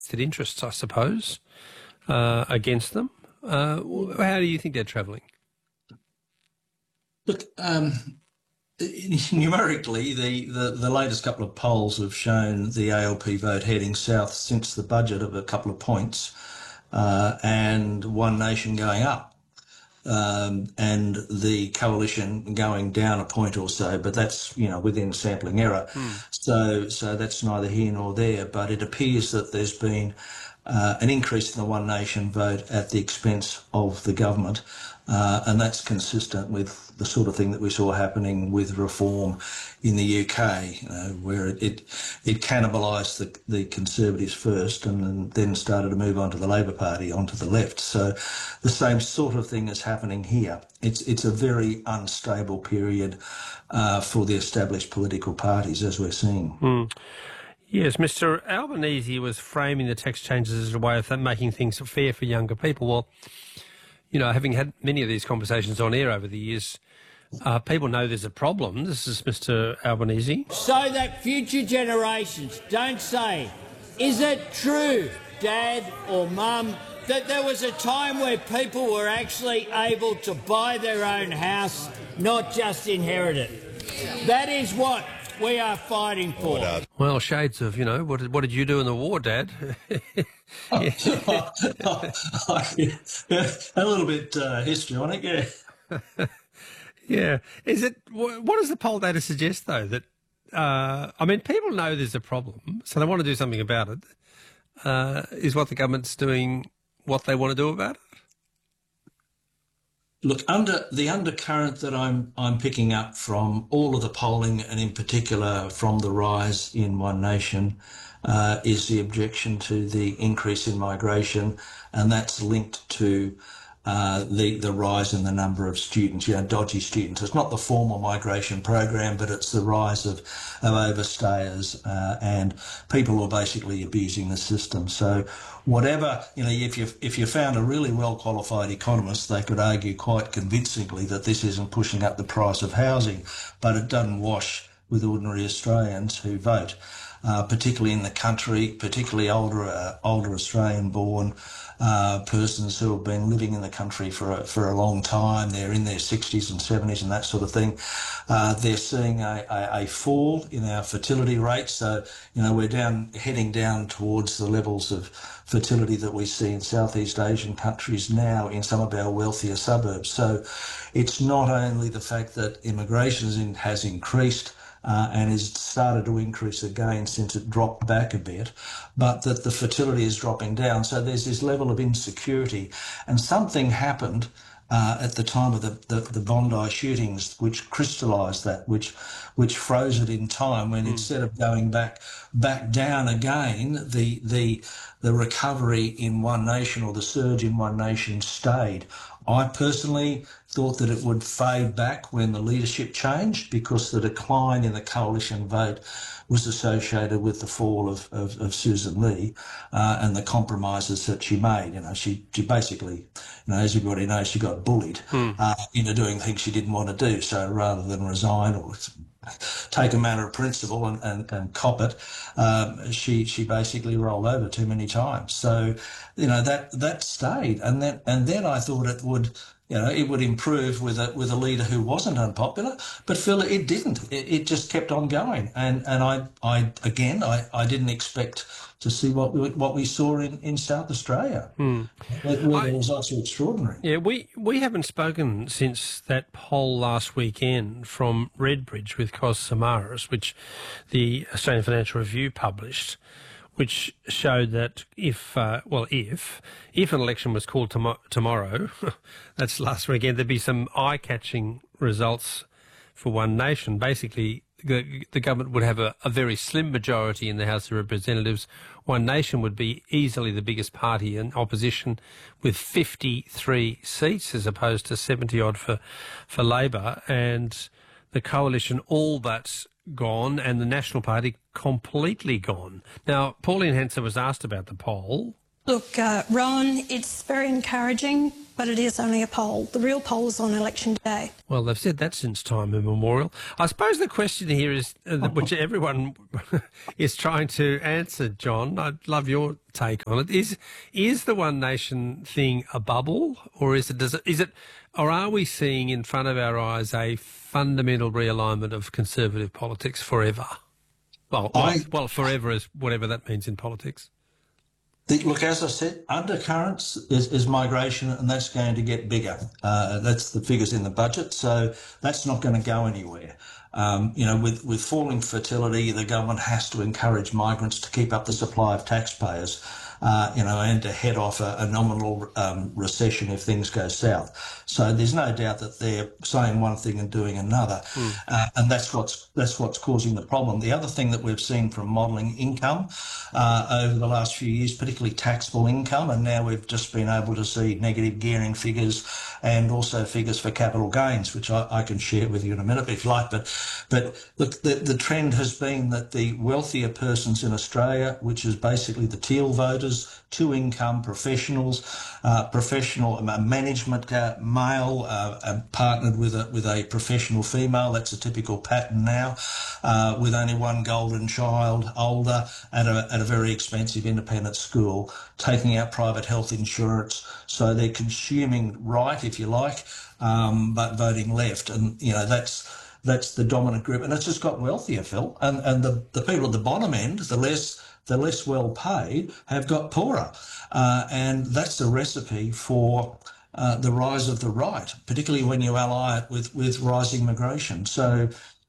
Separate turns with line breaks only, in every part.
interests, I suppose, against them. How do you think they're travelling?
Look, numerically, the latest couple of polls have shown the ALP vote heading south since the budget of a couple of points, and One Nation going up. And the coalition going down a point or so, but that's, within sampling error. So that's neither here nor there, but it appears that there's been an increase in the One Nation vote at the expense of the government, and that's consistent with the sort of thing that we saw happening with reform in the UK, where it cannibalised the Conservatives first and then started to move on to the Labor Party, onto the left. So the same sort of thing is happening here. It's a very unstable period for the established political parties, as we're seeing.
Yes, Mr Albanese was framing the tax changes as a way of making things fair for younger people. Well, having had many of these conversations on air over the years, people know there's a problem. This is Mr Albanese.
So that future generations don't say, is it true, Dad or Mum, that there was a time where people were actually able to buy their own house, not just inherit it? That is what we are fighting for.
Well, shades of, what did you do in the war, Dad?
A little bit histrionic, yeah.
Yeah. What does the poll data suggest, though? That, people know there's a problem, so they want to do something about it. Is what the government's doing what they want to do about it?
Look, under the undercurrent that I'm picking up from all of the polling, and in particular from the rise in One Nation, is the objection to the increase in migration, and that's linked to the rise in the number of students, dodgy students. It's not the formal migration program, but it's the rise of overstayers and people who are basically abusing the system. So whatever, if you found a really well-qualified economist, they could argue quite convincingly that this isn't pushing up the price of housing, but it doesn't wash with ordinary Australians who vote, particularly in the country, particularly older Australian-born persons who have been living in the country for a long time. They're in their 60s and 70s and that sort of thing. They're seeing a fall in our fertility rates. So, we're heading down towards the levels of fertility that we see in Southeast Asian countries now in some of our wealthier suburbs. So it's not only the fact that immigration has increased, and has started to increase again since it dropped back a bit, but that the fertility is dropping down. So there's this level of insecurity, and something happened at the time of the Bondi shootings, which crystallised that, which froze it in time, when instead of going back down again, the recovery in One Nation, or the surge in One Nation, stayed. I personally thought that it would fade back when the leadership changed, because the decline in the coalition vote was associated with the fall of Susan Lee and the compromises that she made. She basically, as everybody knows, she got bullied into doing things she didn't want to do. So rather than resign or take a matter of principle and cop it, she basically rolled over too many times. So, that stayed, and then I thought it would. It would improve with a leader who wasn't unpopular, but Phil, it didn't. It just kept on going, and I didn't expect to see what we saw in South Australia. The results were extraordinary.
Yeah, we haven't spoken since that poll last weekend from Redbridge with Cos Samaras, which the Australian Financial Review published, which showed that if an election was called tomorrow, that's last weekend, there'd be some eye-catching results for One Nation. Basically, the government would have a very slim majority in the House of Representatives. One Nation would be easily the biggest party in opposition, with 53 seats as opposed to 70-odd for Labor, and the coalition all but gone, and the National Party completely gone. Now, Pauline Hanson was asked about the poll,
Look, Ron, it's very encouraging, but it is only a poll. The real poll is on election day.
Well, they've said that since time immemorial. I suppose the question here is, which everyone is trying to answer, John, I'd love your take on it, is the One Nation thing a bubble, or or are we seeing in front of our eyes a fundamental realignment of conservative politics forever? Well, forever is whatever that means in politics.
Look, as I said, undercurrents is migration, and that's going to get bigger. That's the figures in the budget, so that's not going to go anywhere. With falling fertility, the government has to encourage migrants to keep up the supply of taxpayers, and to head off a nominal recession if things go south. So there's no doubt that they're saying one thing and doing another, and that's what's causing the problem. The other thing that we've seen from modelling income over the last few years, particularly taxable income, and now we've just been able to see negative gearing figures and also figures for capital gains, which I can share with you in a minute if you like. But look, the trend has been that the wealthier persons in Australia, which is basically the teal voters, two-income professionals, professional management male partnered with a professional female. That's a typical pattern now, with only one golden child, older, at a very expensive independent school, taking out private health insurance. So they're consuming right, if you like, but voting left, and that's the dominant group, and it's just got wealthier, Phil. And the people at the bottom end, the less well paid, have got poorer, and that's the recipe for the rise of the right, particularly when you ally it with rising migration. So,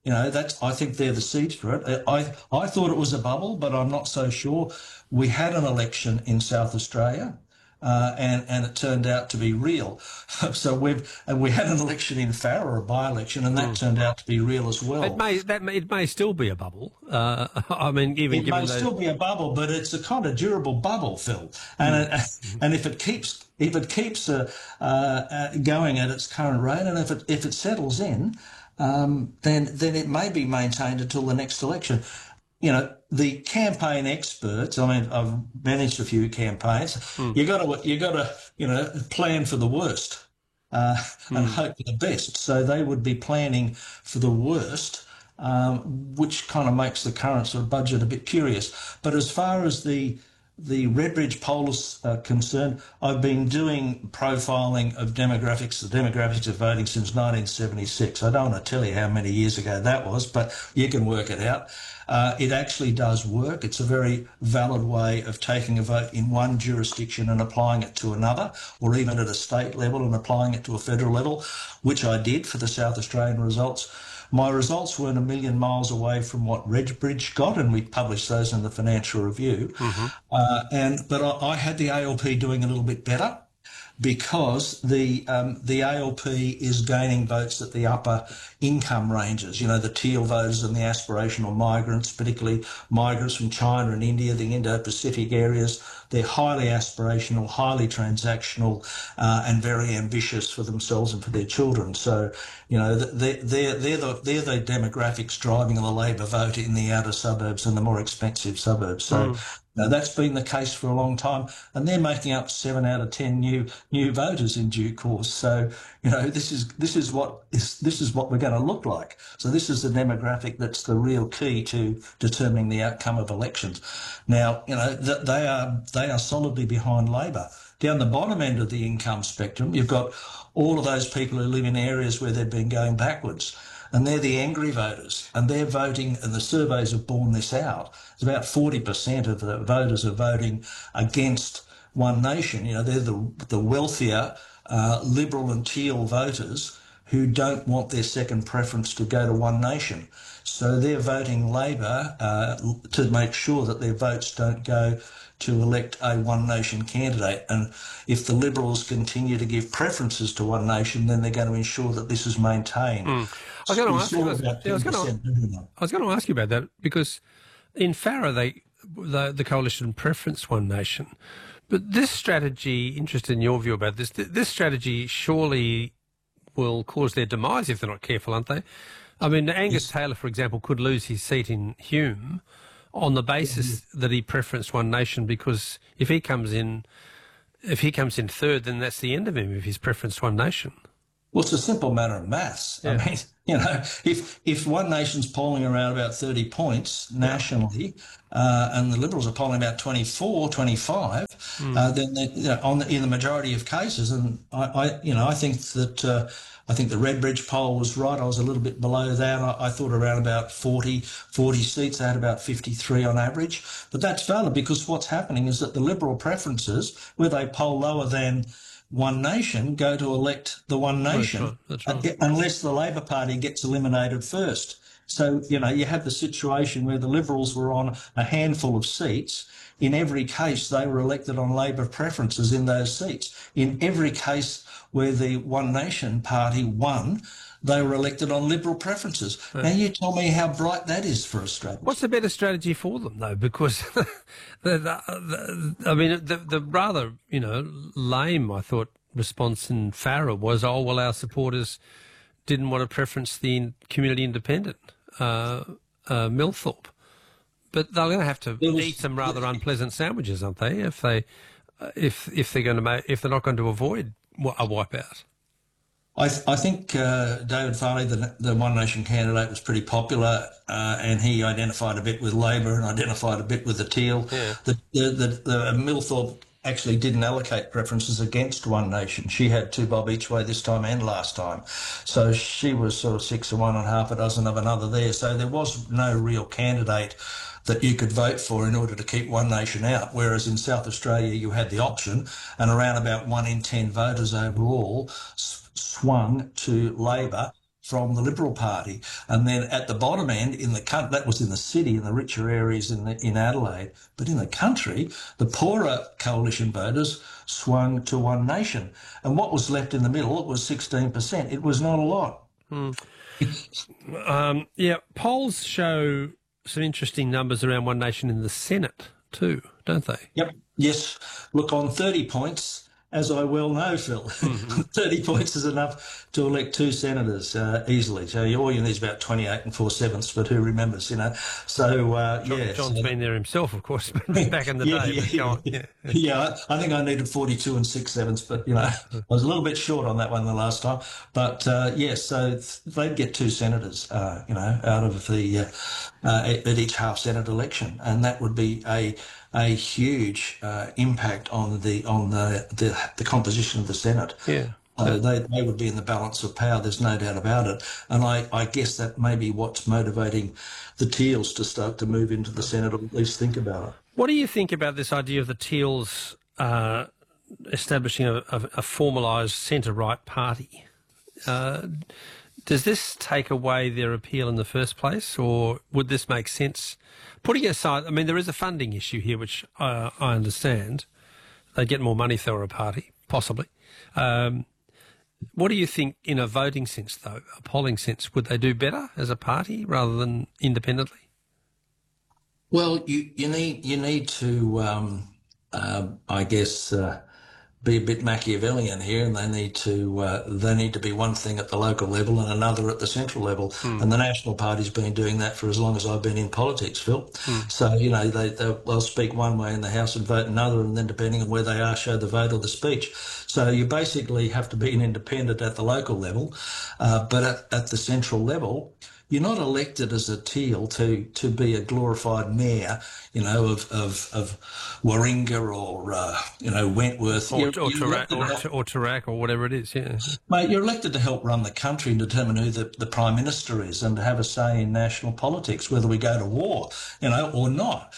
I think they're the seeds for it. I thought it was a bubble, but I'm not so sure. We had an election in South Australia. And it turned out to be real. So we had an election in Farrer, a by-election, and that turned out to be real as well.
It may still be a bubble. It may
still be a bubble, but it's a kind of durable bubble, Phil. And if it keeps going at its current rate, and if it settles in, then it may be maintained until the next election. The campaign experts, I've managed a few campaigns. You got to plan for the worst and hope for the best. So they would be planning for the worst, which kind of makes the current sort of budget a bit curious. But as far as the Redbridge poll is concerned, I've been doing profiling of demographics, the demographics of voting since 1976. I don't want to tell you how many years ago that was, but you can work it out. It actually does work. It's a very valid way of taking a vote in one jurisdiction and applying it to another, or even at a state level and applying it to a federal level, which I did for the South Australian results. My results weren't a million miles away from what Redbridge got, and we published those in the Financial Review. But I had the ALP doing a little bit better, because the ALP is gaining votes at the upper income ranges, the teal voters and the aspirational migrants, particularly migrants from China and India, the Indo-Pacific areas. They're highly aspirational, highly transactional, and very ambitious for themselves and for their children. So, they're the demographics driving the Labor vote in the outer suburbs and the more expensive suburbs. So, that's been the case for a long time, and they're making up 7 out of 10 new voters in due course. So, this is what we're going to look like. So this is the demographic that's the real key to determining the outcome of elections. Now, they are solidly behind Labor. Down the bottom end of the income spectrum, you've got all of those people who live in areas where they've been going backwards. And they're the angry voters, and they're voting, and the surveys have borne this out. It's about 40% of the voters are voting against One Nation. They're the wealthier, Liberal and Teal voters who don't want their second preference to go to One Nation. So they're voting Labor to make sure that their votes don't go to elect a One Nation candidate. And if the Liberals continue to give preferences to One Nation, then they're going to ensure that this is maintained.
I was going to ask you about that, because in Farrer, the coalition preference One Nation. But this strategy, interested in your view about this strategy surely will cause their demise if they're not careful, aren't they? Angus Taylor, for example, could lose his seat in Hume on the basis that he preferenced One Nation, because if he comes in third, then that's the end of him if he's preferenced One Nation.
Well, it's a simple matter of maths.
Yeah.
I mean, if One Nation's polling around about 30 points nationally, and the Liberals are polling about 24, 25, then in the majority of cases, and I think that I think the Redbridge poll was right. I was a little bit below that. I thought around about 40 seats. They had about 53 on average, but that's valid because what's happening is that the Liberal preferences, where they poll lower than One Nation, go to elect the One Nation.
That's right.
Unless the Labor Party gets eliminated first. So, you had the situation where the Liberals were on a handful of seats. In every case, they were elected on Labor preferences in those seats. In every case where the One Nation party won, they were elected on Liberal preferences. Yeah. Now, you tell me how bright that is for Australia.
What's the better strategy for them, though? Because, the rather, lame, I thought, response in Farrer was, our supporters didn't want to preference the community independent, Millthorpe. But they're going to have to eat some rather unpleasant sandwiches, aren't they? If they're not going to avoid a wipeout.
I think David Farley, the One Nation candidate, was pretty popular, and he identified a bit with Labor and identified a bit with the Teal. Yeah. The Millthorpe actually didn't allocate preferences against One Nation. She had 2 bob each way this time and last time. So she was sort of 6 of one and half a dozen of another there. So there was no real candidate that you could vote for in order to keep One Nation out, whereas in South Australia you had the option, and around about 1 in 10 voters overall swung to Labor from the Liberal Party. And then at the bottom end, that was in the city, in the richer areas in Adelaide, but in the country, the poorer coalition voters swung to One Nation. And what was left in the middle, it was 16%. It was not a lot.
Polls show some interesting numbers around One Nation in the Senate too, don't they?
Yep. Yes. Look, on 30 points, as I well know, Phil, 30 points is enough to elect 2 senators easily. So all you need is about 28 4/7, but who remembers, So,
John's been there himself, of course, back in the day.
I think I needed 42 6/7, but, I was a little bit short on that one the last time. But, so they'd get 2 senators, out of the at each half-Senate election, and that would be a huge impact on the composition of the Senate.
Yeah.
They would be in the balance of power, there's no doubt about it. And I guess that may be what's motivating the Teals to start to move into the Senate, or at least think about it.
What do you think about this idea of the Teals establishing a formalised centre-right party? Does this take away their appeal in the first place, or would this make sense? Putting aside, there is a funding issue here, which I understand. They'd get more money if they were a party, possibly. What do you think in a voting sense, though, a polling sense? Would they do better as a party rather than independently?
Well, you need to, I guess, be a bit Machiavellian here, and they need to be one thing at the local level and another at the central level. And the National Party's been doing that for as long as I've been in politics, Phil. So, they'll speak one way in the House and vote another, and then depending on where they are, show the vote or the speech. So you basically have to be an independent at the local level, but at the central level, you're not elected as a Teal to be a glorified mayor, of Warringah or, Wentworth.
Or Toorak or whatever it is, yeah.
Mate, you're elected to help run the country and determine who the Prime Minister is, and to have a say in national politics, whether we go to war, or not.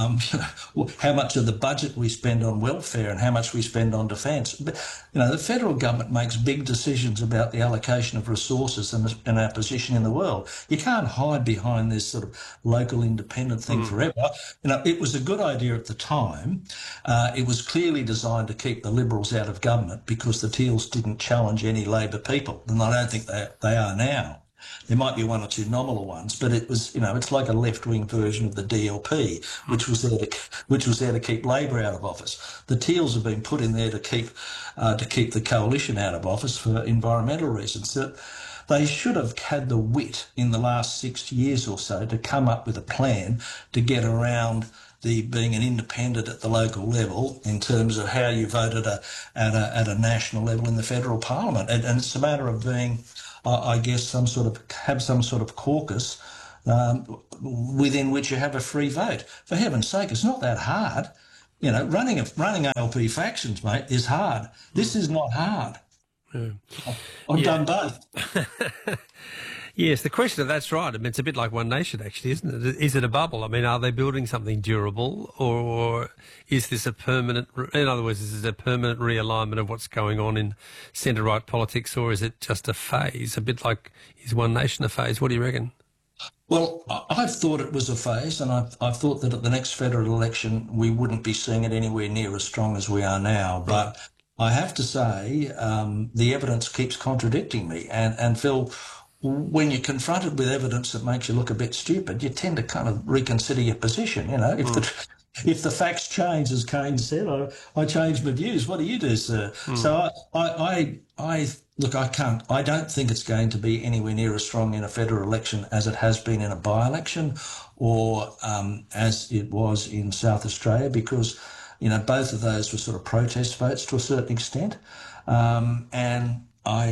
How much of the budget we spend on welfare and how much we spend on defence. But, the federal government makes big decisions about the allocation of resources and our position in the world. You can't hide behind this sort of local independent thing forever. It was a good idea at the time. It was clearly designed to keep the Liberals out of government because the Teals didn't challenge any Labor people, and I don't think they are now. There might be 1 or 2 nominal ones, but it was, it's like a left-wing version of the DLP, which was there to keep Labor out of office. The Teals have been put in there to keep the coalition out of office for environmental reasons. they should have had the wit in the last 6 years or so to come up with a plan to get around the being an independent at the local level in terms of how you voted at a national level in the federal parliament. And it's a matter of being, I guess, some sort of caucus within which you have a free vote. For heaven's sake, it's not that hard. You know, running ALP factions, mate, is hard. This is not hard. I've done both.
Yes, the question, that's right. I mean, it's a bit like One Nation, actually, isn't it? Is it a bubble? I mean, are they building something durable, or is this a permanent, in other words, is it a permanent realignment of what's going on in centre-right politics, or is it just a phase? A bit like, is One Nation a phase? What do you reckon?
Well, I've thought it was a phase, and I've thought that at the next federal election we wouldn't be seeing it anywhere near as strong as we are now. But I have to say the evidence keeps contradicting me. And Phil, when you're confronted with evidence that makes you look a bit stupid, you tend to kind of reconsider your position. You know, if the facts change, as Keynes said, I change my views. What do you do, sir? So I don't think it's going to be anywhere near as strong in a federal election as it has been in a by-election or as it was in South Australia, because, you know, both of those were sort of protest votes to a certain extent. And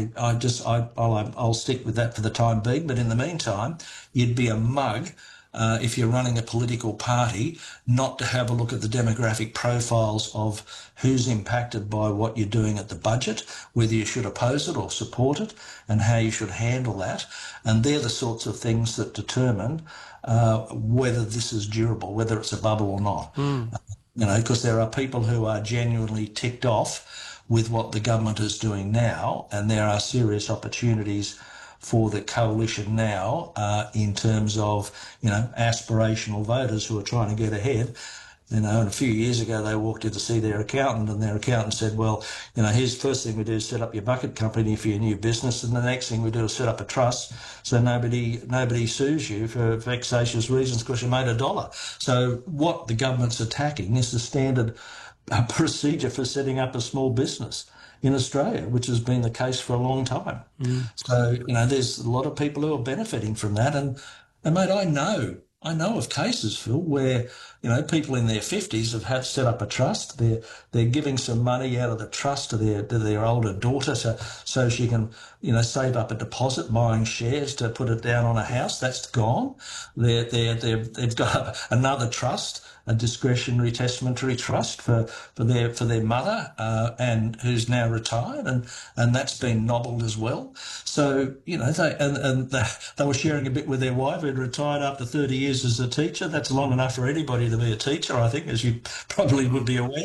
I'll stick with that for the time being. But in the meantime, you'd be a mug if you're running a political party not to have a look at the demographic profiles of who's impacted by what you're doing at the budget, whether you should oppose it or support it, and how you should handle that. And they're the sorts of things that determine whether this is durable, whether it's a bubble or not. You know, because there are people who are genuinely ticked off with what the government is doing now, and there are serious opportunities for the coalition now in terms of, you know, aspirational voters who are trying to get ahead. You know, and a few years ago they walked in to see their accountant, and their accountant said, well, you know, here's the first thing we do is set up your bucket company for your new business, and the next thing we do is set up a trust so nobody sues you for vexatious reasons because you made $1. So what the government's attacking is the standard procedure for setting up a small business in Australia, which has been the case for a long time. So, you know, there's a lot of people who are benefiting from that. And mate, I know of cases, Phil, where, you know, people in their 50s have had set up a trust. They're giving some money out of the trust to their older daughter so she can, you know, save up a deposit, buying shares to put it down on a house. That's gone. They've got another trust, a discretionary testamentary trust for their mother, and who's now retired, and that's been nobbled as well. So, you know, they were sharing a bit with their wife who'd retired after 30 years as a teacher. That's long enough for anybody to be a teacher, I think, as you probably would be aware,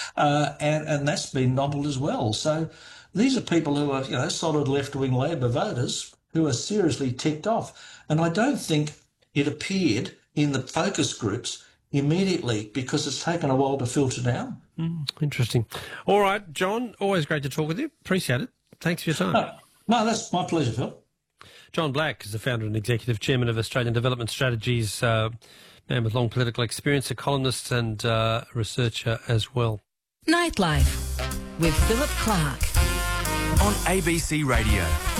and that's been nobbled as well. So these are people who are, you know, solid left-wing Labor voters who are seriously ticked off, and I don't think it appeared in the focus groups immediately because it's taken a while to filter down.
Interesting. All right, John, always great to talk with you. Appreciate it. Thanks for your time.
No, that's my pleasure, Phil.
John Black is the founder and executive chairman of Australian Development Strategies, man with long political experience, a columnist and researcher as well.
Nightlife with Philip Clark
on ABC Radio.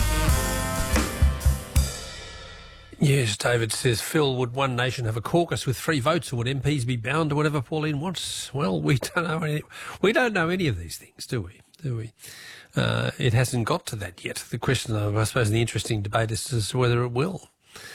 Yes, David says, Phil, would One Nation have a caucus with 3 votes, or would MPs be bound to whatever Pauline wants? Well, we don't know any of these things, do we? It hasn't got to that yet. The question, I suppose, the interesting debate is whether it will.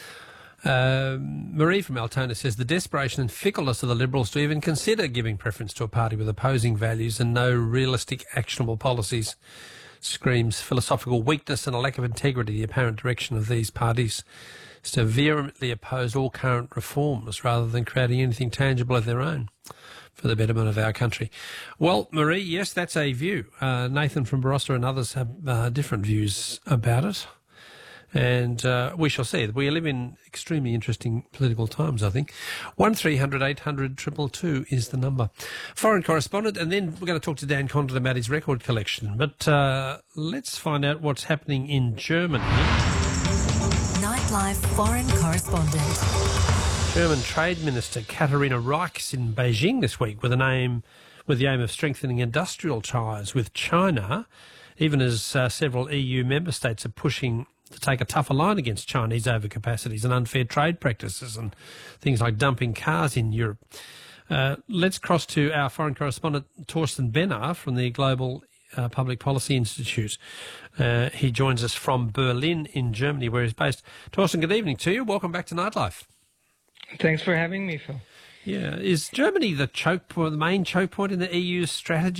Marie from Altona says, the desperation and fickleness of the Liberals to even consider giving preference to a party with opposing values and no realistic actionable policies screams philosophical weakness and a lack of integrity. The apparent direction of these parties is to vehemently oppose all current reforms rather than creating anything tangible of their own for the betterment of our country. Well, Marie, yes, that's a view. Nathan from Barossa and others have different views about it. And we shall see. We live in extremely interesting political times, I think. 1300 800 222 is the number. Foreign correspondent, and then we're going to talk to Dan Condon about his record collection. But let's find out what's happening in Germany.
Nightlife foreign correspondent.
German Trade Minister Katharina Reichs in Beijing this week with the aim of strengthening industrial ties with China, even as several EU member states are pushing to take a tougher line against Chinese overcapacities and unfair trade practices and things like dumping cars in Europe. Let's cross to our foreign correspondent, Torsten Benner from the Global Public Policy Institute. He joins us from Berlin in Germany, where he's based. Torsten, good evening to you. Welcome back to Nightlife.
Thanks for having me, Phil.
Yeah. Is Germany the main choke point in the EU's strategy